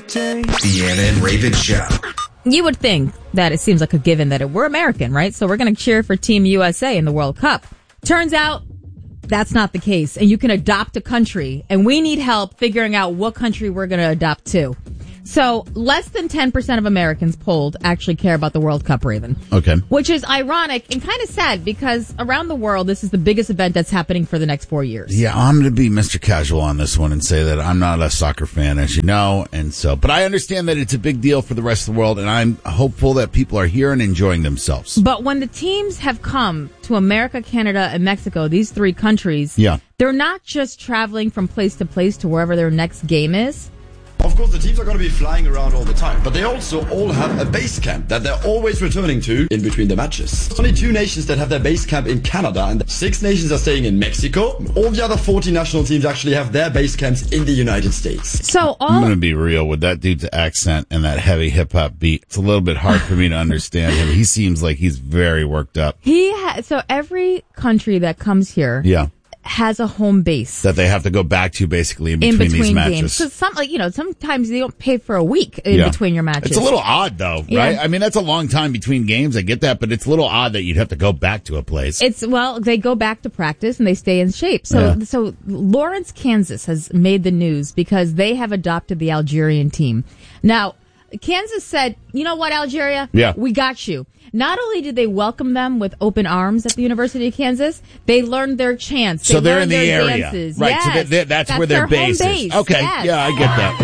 Deanna and Raven Show. You would think that it seems like a given that we're American, right? So we're going to cheer for Team USA in the World Cup. Turns out that's not the case. And you can adopt a country. And we need help figuring out what country we're going to adopt to. So less than 10% of Americans polled actually care about the World Cup, Raven. Okay. Which is ironic and kind of sad because around the world, this is the biggest event that's happening for the next 4 years. Yeah, I'm going to be Mr. Casual on this one and say that I'm not a soccer fan, as you know. But I understand that it's a big deal for the rest of the world, and I'm hopeful that people are here and enjoying themselves. But when the teams have come to America, Canada, and Mexico, these three countries, they're not just traveling from place to place to wherever their next game is. Of course, the teams are going to be flying around all the time, but they also all have a base camp that they're always returning to in between the matches. There's only 2 nations that have their base camp in Canada, and 6 nations are staying in Mexico. All the other 40 national teams actually have their base camps in the United States. So I'm going to be real with that dude's accent and that heavy hip-hop beat. It's a little bit hard for me to understand him. He seems like he's very worked up. So every country that comes here has a home base that they have to go back to basically in between these matches. Games. So sometimes they don't pay for a week in between your matches. It's a little odd though, right? I mean, that's a long time between games. I get that, but it's a little odd that you'd have to go back to a place. They go back to practice and they stay in shape. So Lawrence, Kansas has made the news because they have adopted the Algerian team. Now, Kansas said, you know what, Algeria? Yeah. We got you. Not only did they welcome them with open arms at the University of Kansas, they learned their chants. So they're in the area. Dances. Right, yes. so that's where their base is. Okay, yes. Yeah, I get that.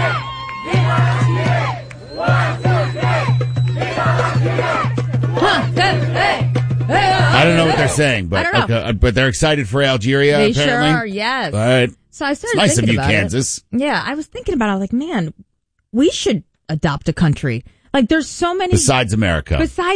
I don't know what they're saying, but they're excited for Algeria, they apparently. Sure are, yes. All right. So I started nice thinking of you, about Kansas. Yeah, I was thinking about it. I was like, man, we should adopt a country. Like, there's so many... Besides America.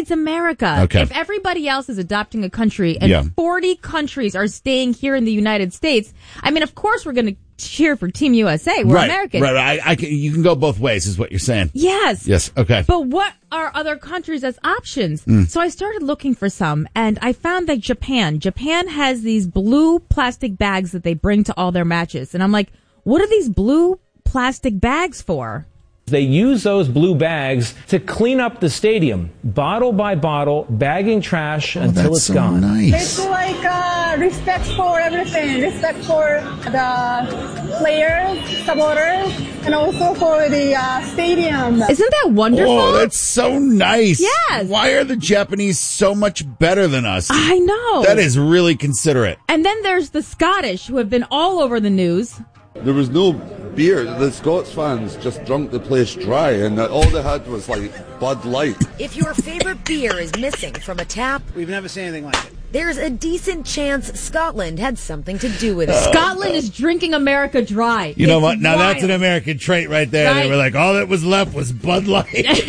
Okay. If everybody else is adopting a country and 40 countries are staying here in the United States, I mean, of course we're going to cheer for Team USA. We're American. Right. You can go both ways, is what you're saying. Yes. Yes, okay. But what are other countries as options? So I started looking for some, and I found that Japan has these blue plastic bags that they bring to all their matches. And I'm like, what are these blue plastic bags for? They use those blue bags to clean up the stadium, bottle by bottle, bagging trash until it's gone. Nice. It's like respect for everything, respect for the players, supporters, and also for the stadium. Isn't that wonderful? Oh, that's so nice. Yes. Why are the Japanese so much better than us? I know. That is really considerate. And then there's the Scottish, who have been all over the news. There was no beer. The Scots fans just drunk the place dry, and all they had was like Bud Light. If your favorite beer is missing from a tap, we've never seen anything like it. There's a decent chance Scotland had something to do with it. Scotland is drinking America dry. You know what? Now that's an American trait right there. Right? They were like, all that was left was Bud Light.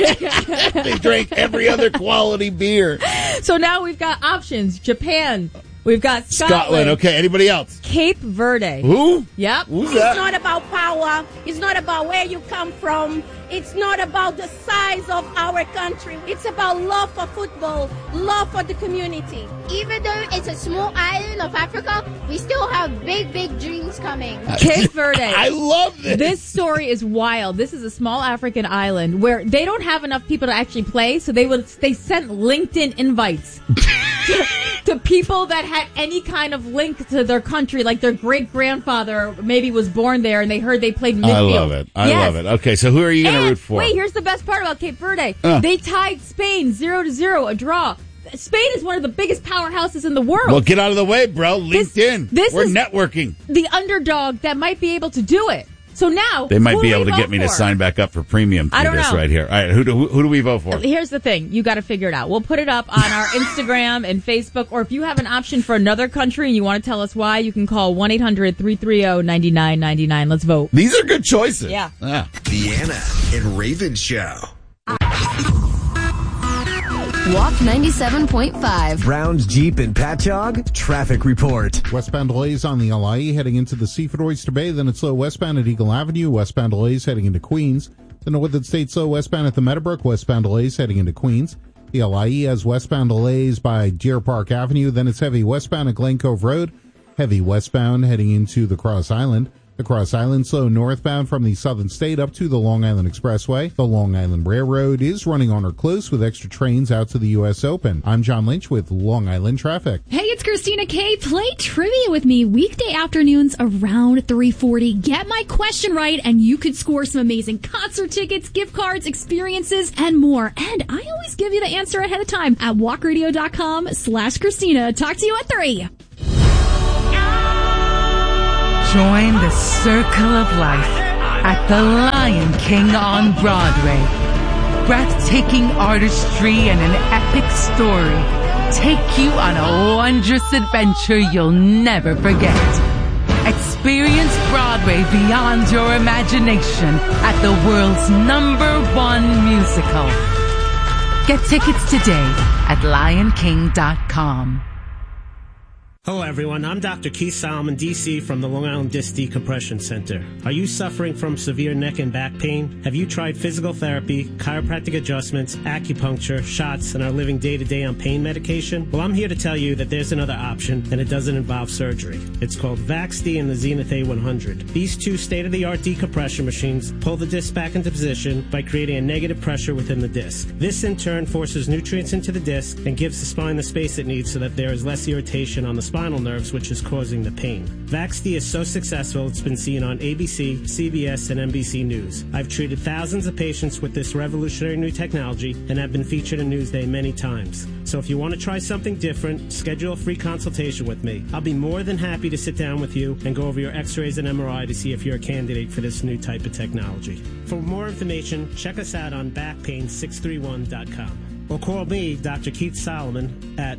They drank every other quality beer. So now we've got options. Japan. We've got Scotland. Okay, anybody else? Cape Verde. Who? Yep. Who's that? It's not about power. It's not about where you come from. It's not about the size of our country. It's about love for football, love for the community. Even though it's a small island of Africa, we still have big, big dreams coming. Cape Verde. I love this. This story is wild. This is a small African island where they don't have enough people to actually play, so they sent LinkedIn invites to people that had any kind of link to their country, like their great-grandfather maybe was born there and they heard they played midfield. I love it. Okay, so who are you going to root for? Wait, here's the best part about Cape Verde. They tied Spain 0-0, a draw. Spain is one of the biggest powerhouses in the world. Well, get out of the way, bro. LinkedIn. We're networking. The underdog that might be able to do it. So now they might be able to get me to sign back up for premium for this right here. All right, who do we vote for? Here's the thing. You got to figure it out. We'll put it up on our Instagram and Facebook, or if you have an option for another country and you want to tell us why, you can call 1-800-330-9999. Let's vote. These are good choices. Yeah. Deanna and Raven Show. Walk 97.5. Browns Jeep and Patchogue traffic report. Westbound delays on the LIE heading into the Seaford Oyster Bay. Then it's slow westbound at Eagle Avenue. Westbound delays heading into Queens. The Northern State slow westbound at the Meadowbrook. Westbound delays heading into Queens. The LIE has westbound delays by Deer Park Avenue. Then it's heavy westbound at Glen Cove Road. Heavy westbound heading into the Cross Island. Across Island, slow northbound from the southern state up to the Long Island Expressway. The Long Island Railroad is running on or close with extra trains out to the U.S. Open. I'm John Lynch with Long Island Traffic. Hey, it's Christina K. Play trivia with me weekday afternoons around 3:40. Get my question right, and you could score some amazing concert tickets, gift cards, experiences, and more. And I always give you the answer ahead of time at walkradio.com/Christina. Talk to you at 3. Join the circle of life at the Lion King on Broadway. Breathtaking artistry and an epic story take you on a wondrous adventure you'll never forget. Experience Broadway beyond your imagination at the world's #1 musical. Get tickets today at lionking.com. Hello everyone, I'm Dr. Keith Solomon, DC from the Long Island Disc Decompression Center. Are you suffering from severe neck and back pain? Have you tried physical therapy, chiropractic adjustments, acupuncture, shots, and are living day to day on pain medication? Well, I'm here to tell you that there's another option, and it doesn't involve surgery. It's called VaxD and the Zenith A100. These two state-of-the-art decompression machines pull the disc back into position by creating a negative pressure within the disc. This in turn forces nutrients into the disc and gives the spine the space it needs so that there is less irritation on the spinal nerves, which is causing the pain. VaxD is so successful it's been seen on ABC, CBS, and NBC News. I've treated thousands of patients with this revolutionary new technology and have been featured in Newsday many times. So if you want to try something different, schedule a free consultation with me. I'll be more than happy to sit down with you and go over your x-rays and MRI to see if you're a candidate for this new type of technology. For more information, check us out on backpain631.com. Or call me, Dr. Keith Solomon, at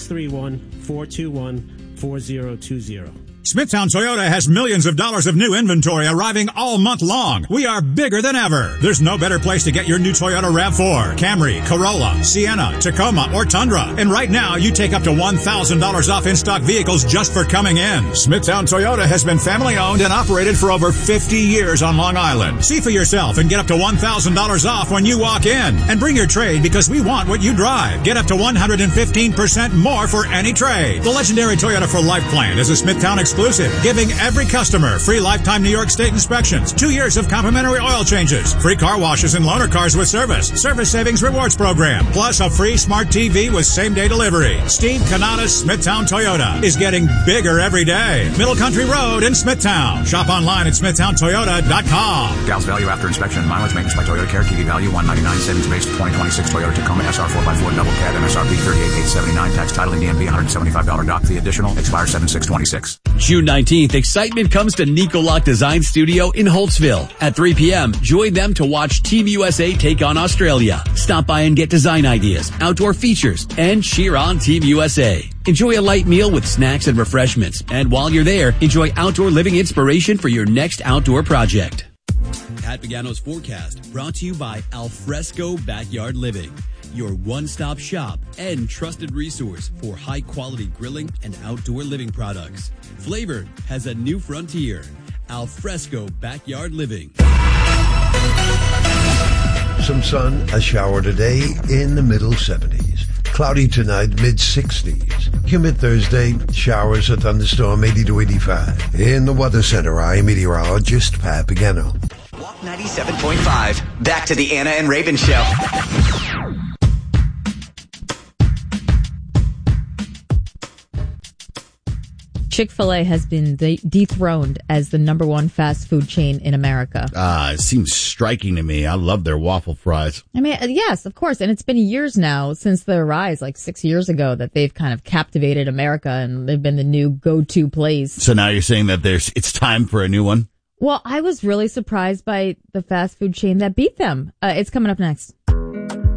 631-421-4020. Smithtown Toyota has millions of dollars of new inventory arriving all month long. We are bigger than ever. There's no better place to get your new Toyota RAV4, Camry, Corolla, Sienna, Tacoma, or Tundra. And right now, you take up to $1,000 off in-stock vehicles just for coming in. Smithtown Toyota has been family-owned and operated for over 50 years on Long Island. See for yourself and get up to $1,000 off when you walk in. And bring your trade because we want what you drive. Get up to 115% more for any trade. The legendary Toyota for Life plan is a Smithtown exclusive, giving every customer free lifetime New York State inspections, 2 years of complimentary oil changes, free car washes and loaner cars with service savings rewards program, plus a free smart TV with same-day delivery. Steve Canada's Smithtown Toyota is getting bigger every day. Middle Country Road in Smithtown. Shop online at smithtowntoyota.com. Gals value after inspection and mileage maintenance by Toyota Care. Key value $199. Savings based 2026 Toyota Tacoma SR 4x4 double cab MSRP $38,879. Tax title and DMV $175 dock fee additional. Expires 7/6/26. June 19th, excitement comes to Nicoloc Design Studio in Holtzville. At 3 p.m., join them to watch Team USA take on Australia. Stop by and get design ideas, outdoor features, and cheer on Team USA. Enjoy a light meal with snacks and refreshments. And while you're there, enjoy outdoor living inspiration for your next outdoor project. Pat Pagano's forecast brought to you by Alfresco Backyard Living, your one-stop shop and trusted resource for high-quality grilling and outdoor living products. Flavor has a new frontier. Alfresco Backyard Living. Some sun, a shower today in the middle 70s. Cloudy tonight, mid-60s. Humid Thursday, showers, a thunderstorm, 80 to 85. In the Weather Center, I'm meteorologist Pat Pagano. Walk 97.5. Back to the Anna and Raven Show. Chick-fil-A has been dethroned as the #1 fast food chain in America. It seems striking to me. I love their waffle fries. I mean, yes, of course. And it's been years now since their rise, like 6 years ago, that they've kind of captivated America and they've been the new go-to place. So now you're saying that it's time for a new one? Well, I was really surprised by the fast food chain that beat them. It's coming up next.